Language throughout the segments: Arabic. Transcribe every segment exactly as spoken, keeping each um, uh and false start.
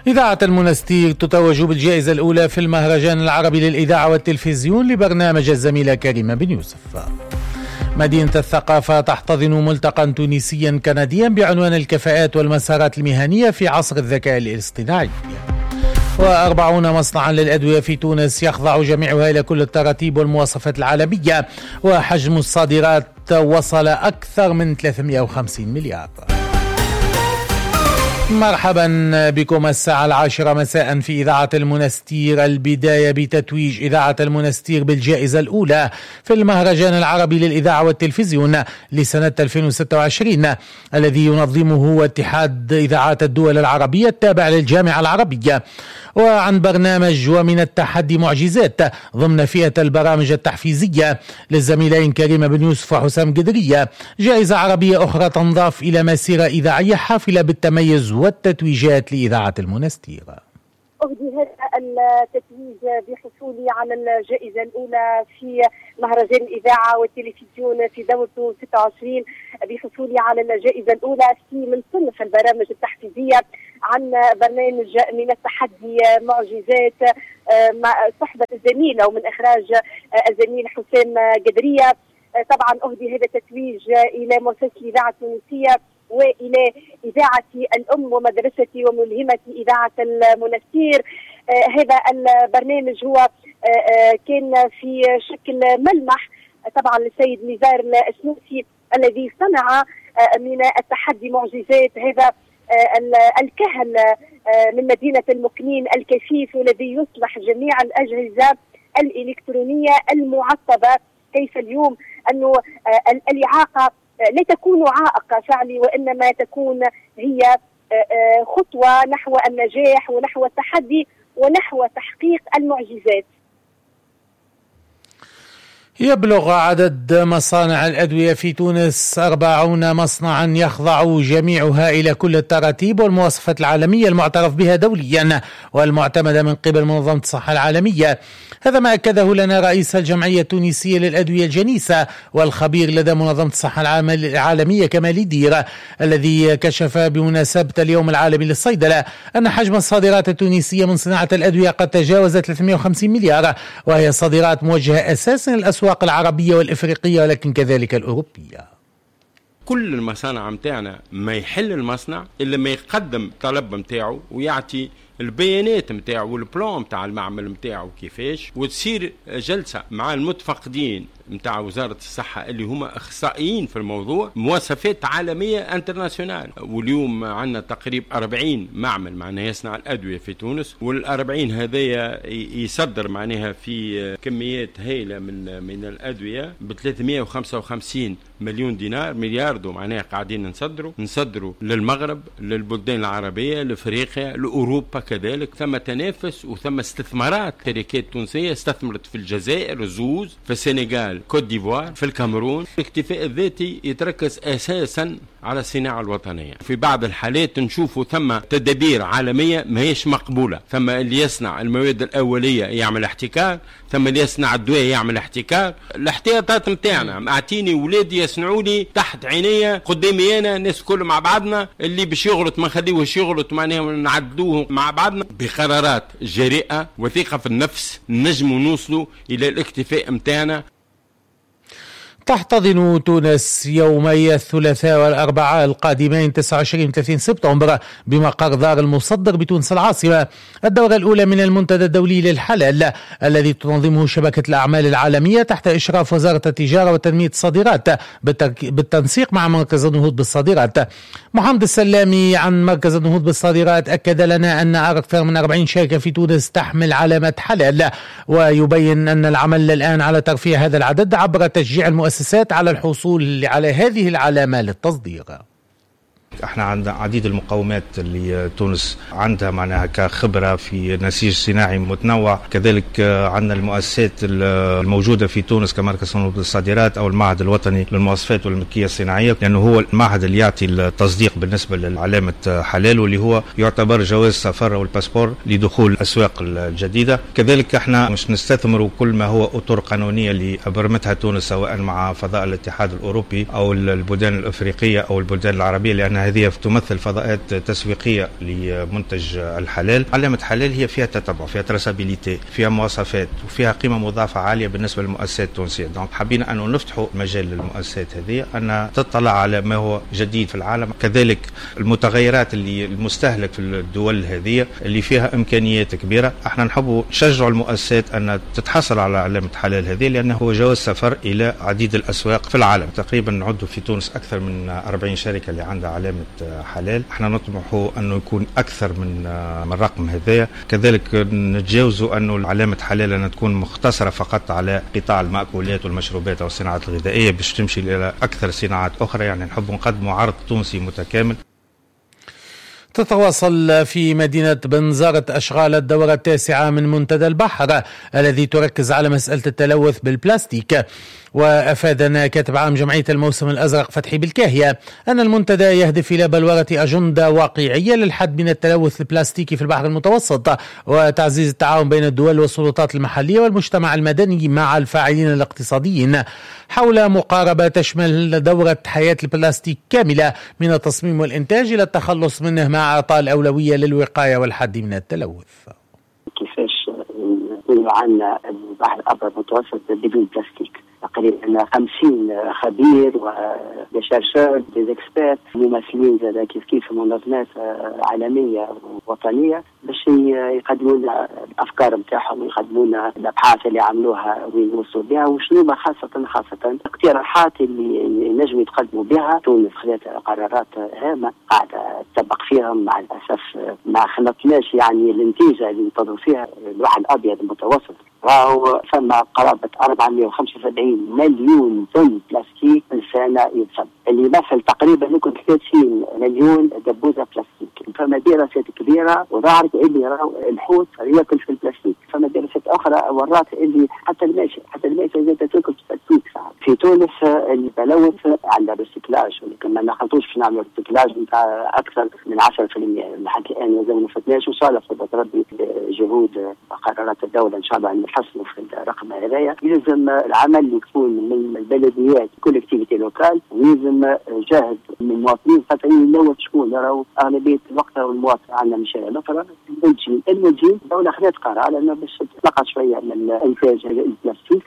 إذاعة المنستير تتوج بالجائزة الأولى في المهرجان العربي للإذاعة والتلفزيون لبرنامج الزميلة كريمة بن يوسف. مدينة الثقافة تحتضن ملتقى تونسيا كنديا بعنوان الكفاءات والمسارات المهنية في عصر الذكاء الاصطناعي. وأربعون مصنعا للأدوية في تونس يخضع جميعها إلى كل التراتيب والمواصفات العالمية، وحجم الصادرات وصل أكثر من ثلاثمئة وخمسين مليار. مرحبا بكم الساعة العاشرة مساء في إذاعة المنستير. البداية بتتويج إذاعة المنستير بالجائزة الأولى في المهرجان العربي للإذاعة والتلفزيون لسنة ألفين وستة وعشرين الذي ينظمه اتحاد إذاعات الدول العربية التابع للجامعة العربية، وعن برنامج ومن التحدي معجزات ضمن فئة البرامج التحفيزية للزميلين كريمة بن يوسف وحسام قدرية، جائزة عربية أخرى تنضاف إلى مسيرة إذاعية حافلة بالتميز والتتويجات لإذاعة المنستير. أهدي هذا التتويج بحصولي على الجائزة الأولى في مهرجان الإذاعة والتلفزيون في دورته ستة وعشرين، بحصولي على الجائزة الأولى في من صنف البرامج التحفيزية عن برنامج من التحدي معجزات مع صحبة الزميلة ومن إخراج الزميل حسام قدرية. طبعا أهدي هذا التتويج إلى مؤسسة الإذاعة التونسية وإلى إذاعتي الأم ومدرستي وملهمتي إذاعة المنستير. آه هذا البرنامج هو آه آه كان في شكل ملمح طبعا للسيد نزار السنوسي الذي صنع آه من التحدي معجزات هذا آه الكهل آه من مدينة المكنين الكثيف والذي يصلح جميع الأجهزة الإلكترونية المعطبة. كيف اليوم أنه آه الإعاقة لا تكون عائق فعلي وإنما تكون هي خطوة نحو النجاح ونحو التحدي ونحو تحقيق المعجزات. يبلغ عدد مصانع الأدوية في تونس أربعون مصنعا يخضع جميعها إلى كل التراتيب والمواصفات العالمية المعترف بها دوليا والمعتمدة من قبل منظمة الصحة العالمية. هذا ما أكده لنا رئيس الجمعية التونسية للأدوية الجنيسة والخبير لدى منظمة الصحة العالمية كمال دير، الذي كشف بمناسبة اليوم العالمي للصيدلة أن حجم الصادرات التونسية من صناعة الأدوية قد تجاوز ثلاثمئة وخمسين مليار، وهي صادرات موجهة أساسا للأسواق العربية والإفريقية ولكن كذلك الأوروبية. كل المصانع متاعنا ما يحل المصنع إلا ما يقدم طلب متاعه ويعطي البيانات متاعه والبلان متاع المعمل متاعه كيفاش، وتصير جلسة مع المتفقدين متاع وزارة الصحة اللي هم أخصائيين في الموضوع، مواصفات عالمية انترناسيونال. واليوم عندنا تقريب أربعين معمل معناها يصنع الأدوية في تونس، والأربعين هذايا يصدر معناها في كميات هائلة من من الأدوية ب ثلاثمئة وخمسة وخمسين مليون دينار ملياردو معناها قاعدين نصدروا نصدروا للمغرب، للبلدان العربية، لأفريقيا، لأوروبا كذلك. ثم تنافس وثم استثمارات. شركات تونسية استثمرت في الجزائر، زوز، في السنغال، كوت ديفوار، في الكاميرون. الاكتفاء الذاتي يتركز أساسا على الصناعة الوطنية. في بعض الحالات نشوفوا ثم تدابير عالمية ما هيش مقبولة، ثم اللي يصنع المواد الأولية يعمل احتكار، ثم اللي يصنع الدواء يعمل احتكار. الاحتياطات متاعنا اعطيني ولادي يصنعوا لي تحت عينيا قدامي انا، الناس كل مع بعضنا، اللي باش يغلط ما نخليوهش يغلط معناها نعدلوه مع بعضنا بقرارات جريئة وثقة في النفس. نجموا نوصلوا إلى الاكتفاء متاعنا. تحتضن تونس يومي الثلاثاء والأربعاء القادمين تسعة وعشرين وثلاثين سبتمبر بمقر دار المصدر بتونس العاصمة الدورة الأولى من المنتدى الدولي للحلال الذي تنظمه شبكة الأعمال العالمية تحت إشراف وزارة التجارة وتنمية الصادرات بالتنسيق مع مركز النهوض بالصادرات. محمد السلامي عن مركز النهوض بالصادرات أكد لنا أن أكثر من أربعين شركة في تونس تحمل علامة حلال، ويبين أن العمل الآن على ترفيع هذا العدد عبر تشجيع المؤسسات على الحصول على هذه العلامة للتصدير. احنا عندنا عديد المقومات اللي تونس عندها معناها كخبرة في نسيج صناعي متنوع. كذلك عندنا المؤسسات الموجودة في تونس كمركز النهوض بالصادرات أو المعهد الوطني للمواصفات والملكية الصناعية، لأنه هو المعهد اللي يعطي التصديق بالنسبة للعلامة حلال، واللي هو يعتبر جواز سفر والباسبور لدخول الأسواق الجديدة. كذلك احنا مش نستثمر كل ما هو أطر قانونية اللي أبرمتها تونس سواء مع فضاء الاتحاد الأوروبي أو البلدان الأفريقية أو البلدان العربية، لأن معناها هذه تمثل فضاءات تسويقية لمنتج الحلال. علامة حلال هي فيها تتبع، فيها تراسابيليتي، فيها مواصفات، وفيها قيمة مضافة عالية بالنسبة للمؤسسات التونسية. دونك حابين أنه نفتحوا مجال للمؤسسات هذه أن تطلع على ما هو جديد في العالم، كذلك المتغيرات اللي المستهلك في الدول هذه اللي فيها إمكانيات كبيرة. احنا نحب نشجع المؤسسات أن تتحصل على علامة حلال هذه، لأنه هو جواز سفر إلى عديد الأسواق في العالم. تقريبا نعد في تونس أكثر من أربعين شركة اللي عندها علامة حلال. احنا نطمح أنه يكون أكثر من من الرقم هذايا. كذلك نتجاوزوا أنه علامة حلال أن تكون مختصرة فقط على قطاع المأكولات والمشروبات أو الصناعات الغذائية باش تمشي إلى أكثر صناعات أخرى. يعني نحب نقدموا عرض تونسي متكامل. تتواصل في مدينة بنزرت أشغال الدورة التاسعة من منتدى البحر الذي تركز على مسألة التلوث بالبلاستيك. وأفادنا كاتب عام جمعية الموسم الأزرق فتحي بالكاهية أن المنتدى يهدف إلى بلورة أجندة واقعية للحد من التلوث البلاستيكي في البحر المتوسط وتعزيز التعاون بين الدول والسلطات المحلية والمجتمع المدني مع الفاعلين الاقتصاديين حول مقاربة تشمل دورة حياة البلاستيك كاملة من التصميم والإنتاج إلى التخلص منه مع إعطاء الأولوية للوقاية والحد من التلوث. كيفاش نقول عنا البحر الأبيض المتوسط بدون بلاستيك؟ تقريبا خمسين خبير ودشارشور ديزكسبيرت ممثلين زاد كيف كيف منظمات عالمية ووطنية باش يقدموا لنا الأفكار نتاعهم ويقدموا لنا الأبحاث اللي عملوها وين وصلوا بها وشنو خاصة خاصة اقتراحات اللي نجم يتقدموا بها. تونس خذت قرارات هامة قاعدة تطبق فيهم. مع الأسف ما خلطناش يعني النتيجة اللي ننتظروا فيها البحر الأبيض المتوسط. راهو ثم قرابة أربعمائة وخمسة وسبعين مليون طن بلاستيك في السنة يتصب، اللي يمثل تقريبا يمكن ثلاثين مليون دبوزة بلاستيك. فما دراسات كبيرة وظهرت اللي راهو الحوت ياكل في البلاستيك. فما دراسات أخرى ورات اللي حتى الماشي حتى الماشي زاد تاكل في البلاستيك. في تونس التلوث على الريسيكلاج، ولكن ما نخلطوش في نعمل ريسيكلاج نتاع أكثر من عشرة بالمئة لحد الآن مازال ما فتناش. وإن شاء الله في ربي جهود قرارات الدولة إن شاء الله نحسنوا في الرقم هذايا. يلزم العمل يكون من البلديات كولكتيفيتي لوكال، ويلزم جهد من المواطنين خاطر يلوث شكون راهو أغلبية الوقت المواطن عندنا مشاكل أخرى. المنتجين المنتجين الدولة خذت قرار لأنه باش تتلقى شوية من إنتاج البلاستيك.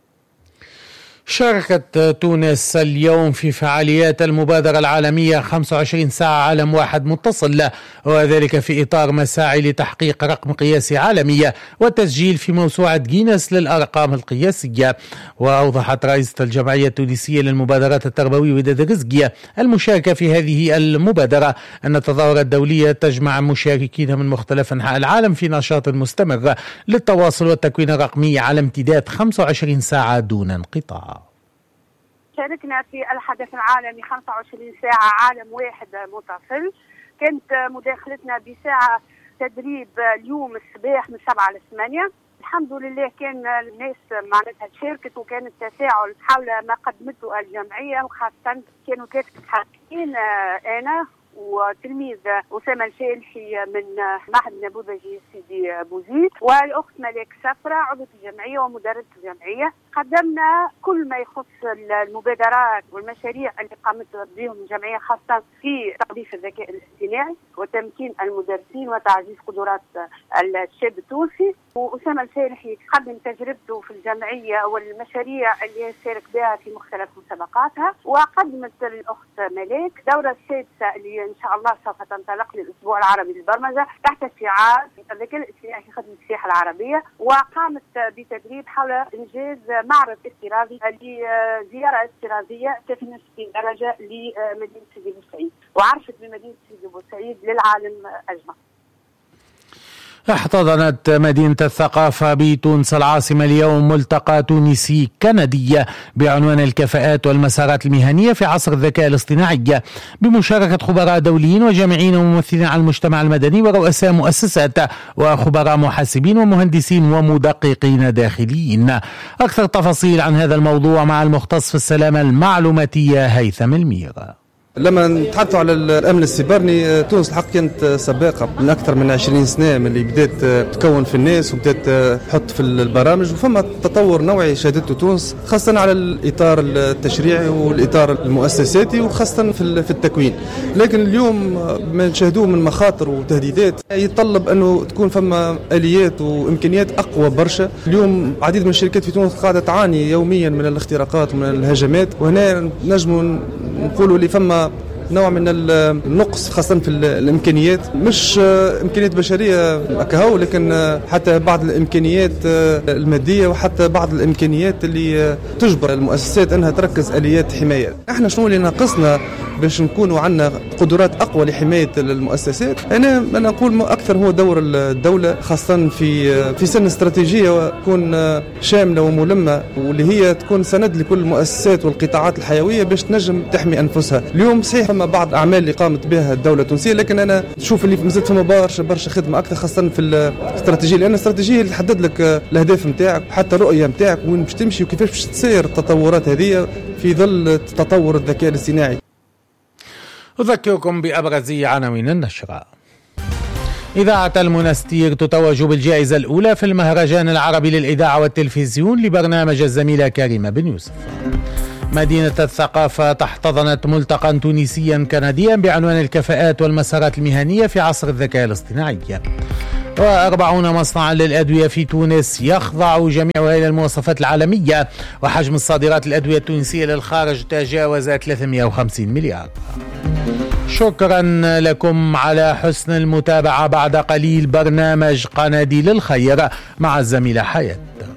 شاركت تونس اليوم في فعاليات المبادرة العالمية خمسة وعشرين ساعة عالم واحد متصل، وذلك في إطار مساعي لتحقيق رقم قياسي عالمي والتسجيل في موسوعة جينيس للأرقام القياسية. وأوضحت رئيسة الجمعية التونسية للمبادرات التربوية وداد الرزقية المشاركة في هذه المبادرة أن التظاهرة الدولية تجمع مشاركين من مختلف أنحاء العالم في نشاط مستمر للتواصل والتكوين الرقمي على امتداد خمسة وعشرين ساعة دون انقطاع. شاركنا في الحدث العالمي خمسة وعشرين ساعة عالم واحد متصل. كانت مداخلتنا بساعة تدريب اليوم الصباح من سبعة لثمانية. الحمد لله كان الناس معناتها شاركت وكان التفاعل حول ما قدمته الجمعية، وخاصة كانوا ثلاثة متحدثين أنا وتلميذ أسامة الفالحي من معهد النموذجي سيدي بوزيد والأخت ملاك سفرة عضو الجمعية ومدرسة الجمعية. قدمنا كل ما يخص المبادرات والمشاريع اللي قامت بهم الجمعية خاصة في تضييف الذكاء الاصطناعي وتمكين المدرسين وتعزيز قدرات الشاب التونسي. وأسامة الفالحي قدم تجربته في الجمعية والمشاريع اللي شارك بها في مختلف مسابقاتها. وقدمت الأخت ملاك دورة السادسة اللي إن شاء الله سوف تنطلق للأسبوع العربي للبرمجة تحت شعار الذكاء الاصطناعي في خدمة السياحة العربية. وقامت بتدريب حول إنجاز معرض افتراضي لزيارة افتراضية ثلاثمائة وستين درجة لمدينة سيدي بوسعيد، وعرفت بمدينة سيدي بوسعيد للعالم أجمع. احتضنت مدينة الثقافة بتونس العاصمة اليوم ملتقى تونسي كندي بعنوان الكفاءات والمسارات المهنية في عصر الذكاء الاصطناعي بمشاركة خبراء دوليين وجامعين وممثلين على المجتمع المدني ورؤساء مؤسسات وخبراء محاسبين ومهندسين ومدققين داخليين. أكثر تفاصيل عن هذا الموضوع مع المختص في السلامة المعلوماتية هيثم المير. لما نتحدثوا على الأمن السيبراني، تونس الحق كانت سباقة من أكثر من عشرين سنة من اللي بدأت تكون في الناس وبدأت تحط في البرامج، وفما تطور نوعي شهدته تونس خاصة على الإطار التشريعي والإطار المؤسساتي وخاصة في التكوين. لكن اليوم ما نشاهدوه من مخاطر وتهديدات يتطلب أنه تكون فما آليات وإمكانيات أقوى برشا. اليوم عديد من الشركات في تونس قاعدة تعاني يوميا من الاختراقات ومن الهجمات، وهنا نجموا نقولوا لي فما نوع من النقص خاصة في الإمكانيات، مش إمكانيات بشرية كهو، لكن حتى بعض الإمكانيات المادية وحتى بعض الإمكانيات اللي تجبر المؤسسات أنها تركز آليات حماية. احنا شنو اللي ناقصنا باش نكونوا عندنا قدرات أقوى لحماية المؤسسات؟ أنا أنا أقول أكثر هو دور الدولة خاصة في في سن استراتيجية تكون شاملة وملمة، واللي هي تكون سند لكل المؤسسات والقطاعات الحيوية باش تنجم تحمي أنفسها. اليوم صحيح فما بعض الأعمال اللي قامت بها الدولة التونسية، لكن أنا نشوف اللي مازالت فما برشا برشا خدمة أكثر خاصة في الاستراتيجية، لأن الاستراتيجية اللي تحدد لك الأهداف نتاعك حتى الرؤية نتاعك وين باش تمشي وكيفاش باش تسير التطورات هذه في ظل تطور الذكاء الاصطناعي. أذكركم بأبرز عناوين النشرة. إذاعة المنستير تتوج بالجائزة الأولى في المهرجان العربي للإذاعة والتلفزيون لبرنامج الزميلة كريمة بن يوسف. مدينة الثقافة تحتضنت ملتقى تونسيا كنديا بعنوان الكفاءات والمسارات المهنية في عصر الذكاء الاصطناعي. وأربعون مصنعا للأدوية في تونس يخضع جميعها إلى المواصفات العالمية، وحجم الصادرات الأدوية التونسية للخارج تجاوز ثلاثمئة وخمسين مليار. شكرا لكم على حسن المتابعة. بعد قليل برنامج قناديل الخير مع الزميلة حياة.